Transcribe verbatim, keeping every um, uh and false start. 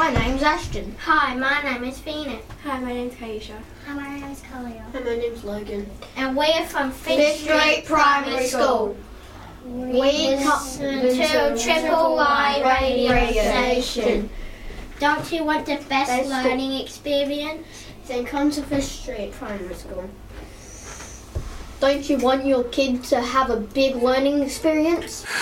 My name's Ashton. Hi, my name is Phoenix. Hi, my name's Kaisha. Hi, my name is Khalil. Hi, my name's Logan. And we're from Fifth Fifth Street Primary School. We We listen to Triple Y radio station. Don't you want the best Best learning experience? Then come to Fifth Street Primary School. Don't you want your kid to have a big learning experience?